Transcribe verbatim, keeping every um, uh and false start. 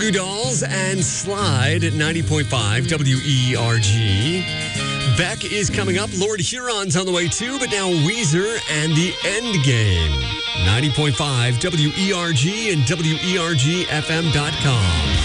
Voodoo Dolls and Slide at ninety point five W E R G. Beck is coming up. Lord Huron's on the way too, but now Weezer and The End Game. ninety point five W E R G and W E R G F M dot com.